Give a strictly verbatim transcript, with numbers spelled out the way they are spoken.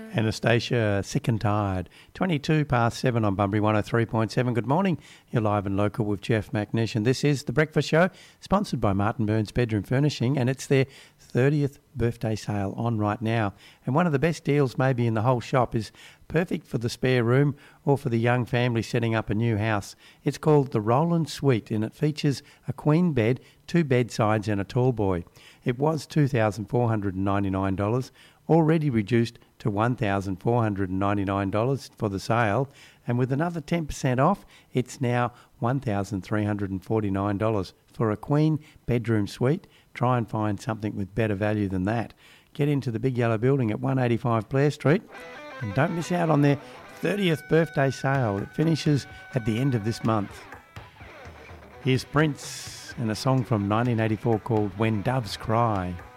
Anastasia, Sick and Tired. twenty-two past seven on Bunbury one oh three point seven. Good morning. You're live and local with Jeff McNish, and this is The Breakfast Show, sponsored by Martin Burns Bedroom Furnishing, and it's their thirtieth birthday sale on right now. And one of the best deals maybe in the whole shop is perfect for the spare room or for the young family setting up a new house. It's called the Roland Suite, and it features a queen bed, two bedsides and a tall boy. It was two thousand four hundred ninety-nine dollars, already reduced to one thousand four hundred ninety-nine dollars for the sale, and with another ten percent off, it's now one thousand three hundred forty-nine dollars for a queen bedroom suite. Try and find something with better value than that. Get into the big yellow building at one eighty-five Blair Street, and don't miss out on their thirtieth birthday sale. It finishes at the end of this month. Here's Prince and a song from nineteen eighty-four called When Doves Cry.